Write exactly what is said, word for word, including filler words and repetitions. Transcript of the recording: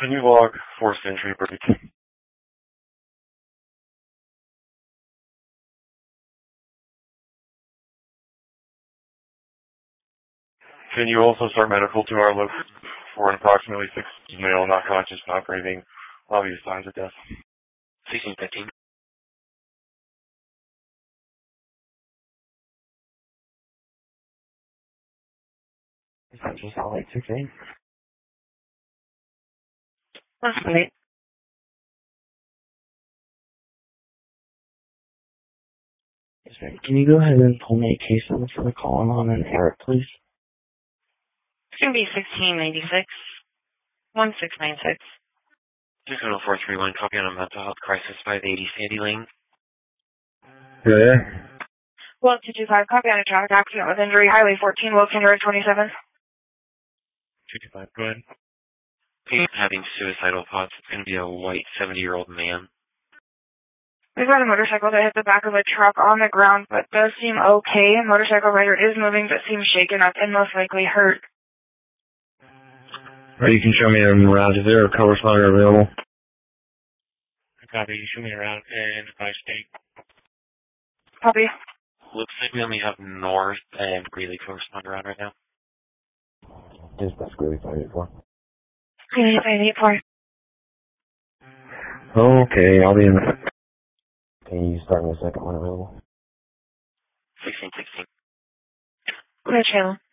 Can you log fourth Century break? Can you also start medical to our look for an approximately six male, not conscious, not breathing, obvious signs of death? sixteen fifteen. Is that just all eight sixteen? That's great. Yes, ma'am. Can you go ahead and pull me a case number for the calling on and Eric, please? It's going to be sixteen ninety-six, one six nine six. six oh four three one, copy on a mental health crisis, five eighty Sandy Lane. Yeah. Well, two two five, copy on a traffic accident with injury, Highway fourteen, Wilson Road twenty-seven. two two five, go ahead. Patient having suicidal thoughts. It's going to be a white seventy-year-old man. We've got a motorcycle that hit the back of a truck on the ground, but does seem okay. Motorcycle rider is moving, but seems shaken up and most likely hurt. Or you can show me around. Is there a co-responder available? Copy, you show me around and by state. Copy. Looks like we only have North and Greeley co-responder around right now. Yes, that's Greeley five eight four. Greeley five eight four. Okay, I'll be in the... Can you start in the second one available? sixteen sixteen. Clear channel.